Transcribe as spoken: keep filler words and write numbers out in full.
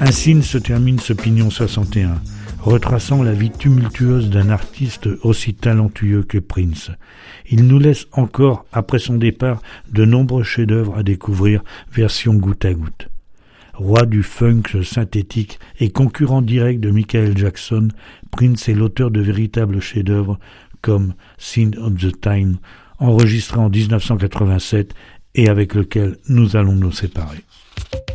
Ainsi se termine ce Pignon soixante et un, retraçant la vie tumultueuse d'un artiste aussi talentueux que Prince. Il nous laisse encore, après son départ, de nombreux chefs-d'œuvre à découvrir, version goutte à goutte. Roi du funk synthétique et concurrent direct de Michael Jackson, Prince est l'auteur de véritables chefs-d'œuvre comme Sign of the Time, enregistré en dix-neuf cent quatre-vingt-sept et avec lequel nous allons nous séparer.